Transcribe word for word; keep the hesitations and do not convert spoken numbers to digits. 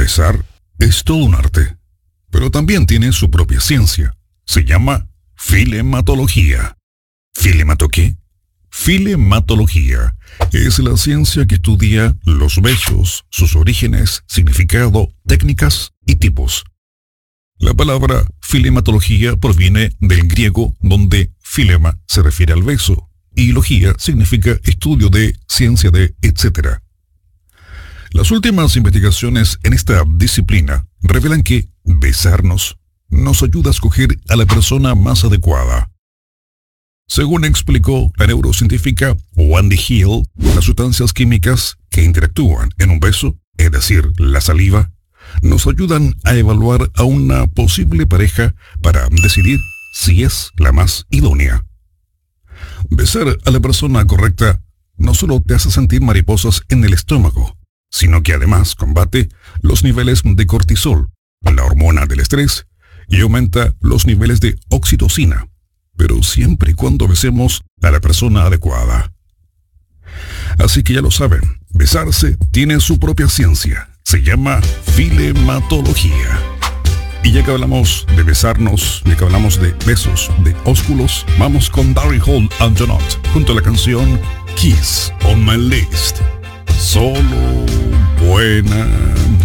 Besar es todo un arte, pero también tiene su propia ciencia. Se llama filematología. ¿Filemato qué? Filematología es la ciencia que estudia los besos, sus orígenes, significado, técnicas y tipos. La palabra filematología proviene del griego, donde filema se refiere al beso y logía significa estudio de, ciencia de, etcétera. Las últimas investigaciones en esta disciplina revelan que besarnos nos ayuda a escoger a la persona más adecuada. Según explicó la neurocientífica Wendy Hill, las sustancias químicas que interactúan en un beso, es decir, la saliva, nos ayudan a evaluar a una posible pareja para decidir si es la más idónea. Besar a la persona correcta no solo te hace sentir mariposas en el estómago, sino que además combate los niveles de cortisol, la hormona del estrés, y aumenta los niveles de oxitocina, pero siempre y cuando besemos a la persona adecuada. Así que ya lo saben, besarse tiene su propia ciencia, se llama filematología. Y ya que hablamos de besarnos, ya que hablamos de besos, de ósculos, vamos con Daryl Hall and Jonot, junto a la canción Kiss on My List. Solo buena